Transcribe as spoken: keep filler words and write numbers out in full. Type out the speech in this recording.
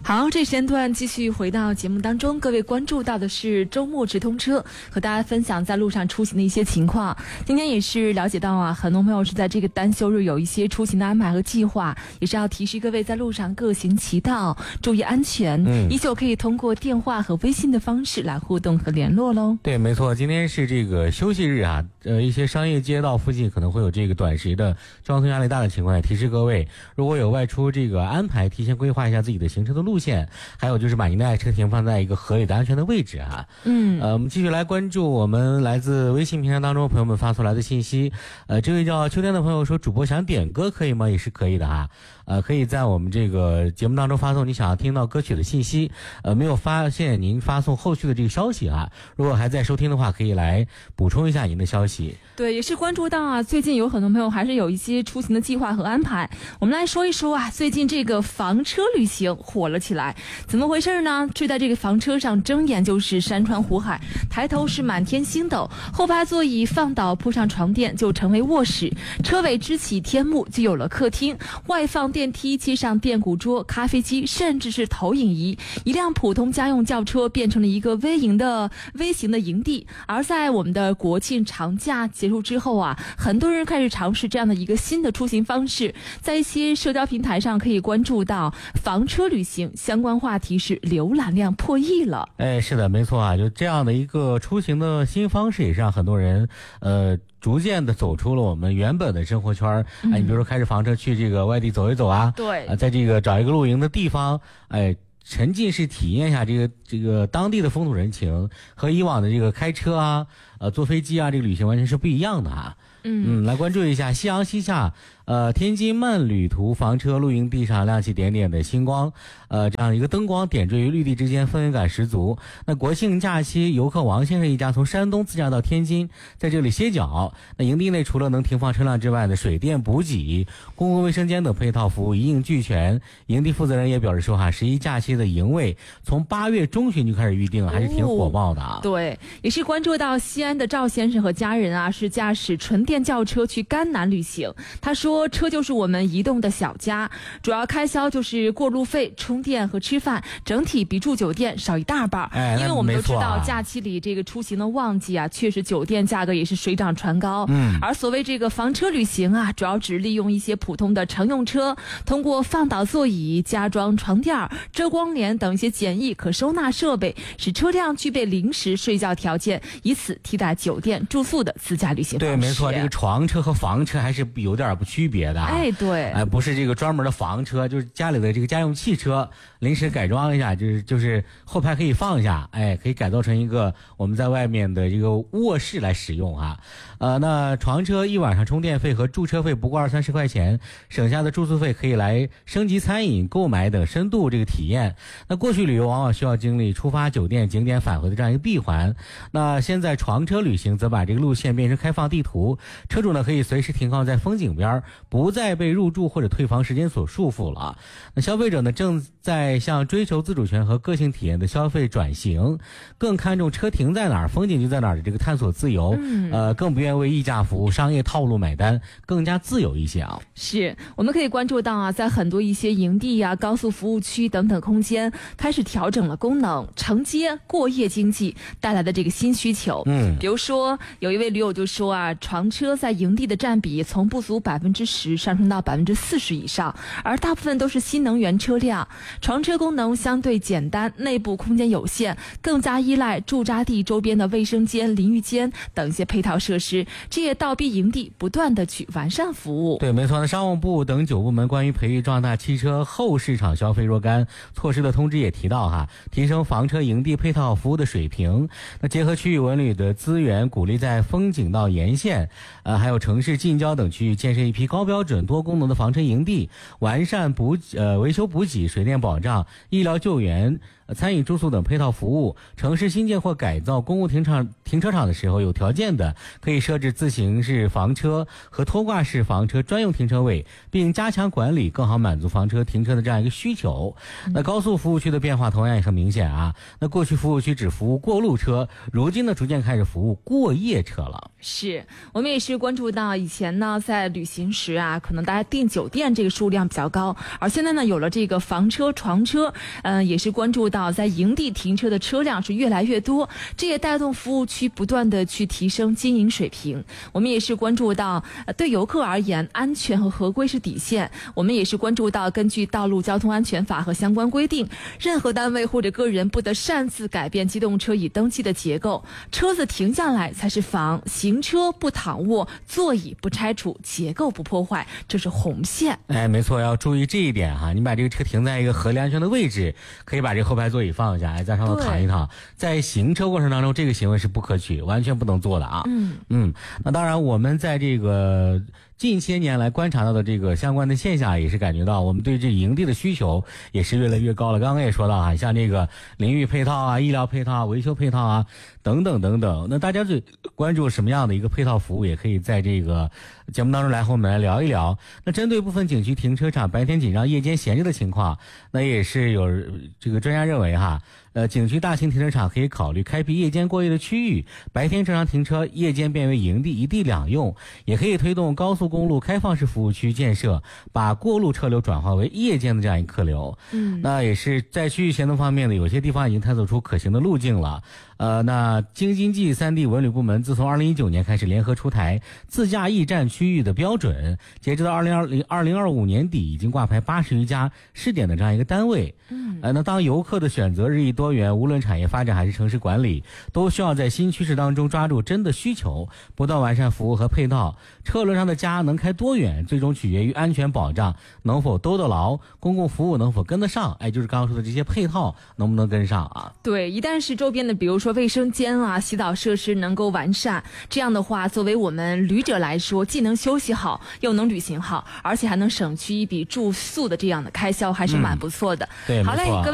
好，这时间段继续回到节目当中，各位关注到的是周末直通车，和大家分享在路上出行的一些情况。今天也是了解到啊，很多朋友是在这个单休日有一些出行的安排和计划，也是要提示各位在路上各行其道，注意安全。嗯，依旧可以通过电话和微信的方式来互动和联络喽。 对，没错，今天是这个休息日啊，呃，一些商业街道附近可能会有这个短时的交通压力大的情况，也提示各位，如果有外出这个安排，提前规划一下自己的行程的路线，还有就是把您的爱车停放在一个合理的安全的位置啊。嗯，呃，我们继续来关注我们来自微信平台当中朋友们发出来的信息。呃，这位叫秋天的朋友说，主播想点歌可以吗？也是可以的哈。呃，可以在我们这个节目当中发送你想要听到歌曲的信息。呃，没有发现您发送后续的这个消息啊。如果还在收听的话，可以来补充一下您的消息。 对，也是关注到啊，最近有很多朋友还是有一些出行的计划和安排。我们来说一说啊，最近这个房车旅行火了起来，怎么回事呢？睡在这个房车上，睁眼就是山川湖海，抬头是满天星斗，后排座椅放倒铺上床垫就成为卧室，车尾支起天幕就有了客厅，外放电梯，接上电鼓桌、咖啡机，甚至是投影仪，一辆普通家用轿车变成了一个微型的微型的营地。而在我们的国庆长假结束之后啊，很多人开始尝试这样的一个新的出行方式，在一些社交平台上可以关注到房车旅行相关话题是浏览量破亿了。 哎，是的，没错啊，就这样的一个出行的新方式，也是让很多人呃逐渐的走出了我们原本的生活圈。嗯、哎，你比如说开着房车去这个外地走一走啊， 对， 啊，在这个找一个露营的地方，哎，沉浸式体验一下这个这个当地的风土人情，和以往的这个开车啊、呃坐飞机啊这个旅行完全是不一样的啊。嗯，来关注一下夕阳西下，呃，天津慢旅途房车露营地上亮起点点的星光，呃，这样一个灯光点缀于绿地之间，氛围感十足。那国庆假期，游客王先生一家从山东自驾到天津，在这里歇脚。那营地内除了能停放车辆之外的水电补给、公共卫生间等配套服务一应俱全。营地负责人也表示说哈，十一假期的营位从八月中旬就开始预定了，还是挺火爆的啊。 哦、对，也是关注到西安的赵先生和家人啊，是驾驶纯电轿车去甘南旅行。他说，车就是我们移动的小家，主要开销就是过路费、充电和吃饭，整体比住酒店少一大半。 哎， 因为我们都知道，假期里这个出行的旺季啊，确实酒店价格也是水涨船高。嗯，而所谓这个房车旅行啊，主要只利用一些普通的乘用车，通过放倒座椅、加装床垫、遮光帘等一些简易可收纳设备，使车辆具备临时睡觉条件，以此替代酒店住宿的自驾旅行方式。 对，没错，这个床车和房车还是有点不区别的。 哎，对， 哎，不是这个专门的房车，就是家里的这个家用汽车，临时改装一下，就是就是后排可以放下，哎，可以改造成一个我们在外面的这个卧室来使用啊。呃，那床车一晚上充电费和驻车费不过二三十块钱，省下的住宿费可以来升级餐饮、购买等深度这个体验。那过去旅游往往需要经历出发、酒店、景点返回的这样一个闭环，那现在床车旅行则把这个路线变成开放地图，车主呢可以随时停靠在风景边，不再被入住或者退房时间所束缚了。那消费者呢正在向追求自主权和个性体验的消费转型，更看重车停在哪儿、风景就在哪儿的这个探索自由。嗯，呃，更不愿为溢价服务、商业套路买单，更加自由一些啊。 是，我们可以关注到啊，在很多一些营地啊、高速服务区等等空间开始调整了功能，承接过夜经济带来的这个新需求。嗯，比如说有一位驴友就说啊，床车在营地的占比从不足百分之十上升到百分之四十以上，而大部分都是新能源车辆。床车功能相对简单，内部空间有限，更加依赖驻扎地周边的卫生间、淋浴间等一些配套设施，这也倒逼营地不断的去完善服务。 对，没错。那商务部等九部门关于培育壮大汽车后市场消费若干措施的通知也提到哈，提升房车营地配套服务的水平。那结合区域文旅的资源，鼓励在风景道沿线，呃，还有城市近郊等区域建设一批高标准、多功能的房车营地，完善补呃维修补给、水电保障、医疗救援、餐饮住宿等配套服务。城市新建或改造公共停场停车场的时候，有条件的可以设置自行式房车和拖挂式房车专用停车位，并加强管理，更好满足房车停车的这样一个需求。那高速服务区的变化同样也很明显啊。那过去服务区只服务过路车，如今呢逐渐开始服务过夜车了。 是，我们也是关注到以前呢，在旅行时啊，可能大家订酒店这个数量比较高，而现在呢，有了这个房车、床车，嗯、呃，也是关注到在营地停车的车辆是越来越多，这也带动服务区不断的去提升经营水平。我们也是关注到，呃，对游客而言，安全和合规是底线。我们也是关注到，根据《道路交通安全法》和相关规定，任何单位或者个人不得擅自改变机动车已登记的结构，车子停下来才是房，行车不躺卧，座椅不拆除，结构不破坏，这是红线。 哎，没错，要注意这一点哈。你把这个车停在一个合理安全的位置，可以把这个后排座椅放下，哎，在上头躺一躺。在行车过程当中，这个行为是不可取，完全不能做的啊。 嗯嗯，那当然，我们在这个近些年来观察到的这个相关的现象，也是感觉到我们对这营地的需求也是越来越高了。刚刚也说到啊，像这个淋浴配套啊、医疗配套、维修配套啊等等等等。那大家最关注什么样的一个配套服务，也可以在这个节目当中来和我们来聊一聊。那针对部分景区停车场白天紧张、夜间闲置的情况，那也是有这个专家认为哈。呃，景区大型停车场可以考虑开辟夜间过夜的区域，白天正常停车，夜间变为营地一地两用，也可以推动高速公路开放式服务区建设，把过路车流转化为夜间的这样一个客流。 嗯， 那也是在区域协同方面呢，有些地方已经探索出可行的路径了。呃，那京津冀三地文旅部门自从二零一九年开始联合出台自驾驿站区域的标准，截止到二零二零二零二五年底，已经挂牌八十余家试点的这样一个单位。 嗯， 呃，那当游客的选择日益多元，无论产业发展还是城市管理，都需要在新趋势当中抓住真的需求，不断完善服务和配套。车轮上的家能开多远，最终取决于安全保障能否兜得牢，公共服务能否跟得上。哎，就是刚刚说的这些配套能不能跟上啊？ 对，一旦是周边的，比如说卫生间啊、洗澡设施能够完善，这样的话，作为我们旅者来说，既能休息好，又能旅行好，而且还能省去一笔住宿的这样的开销，还是蛮不错的。 嗯、对， 好嘞，各位。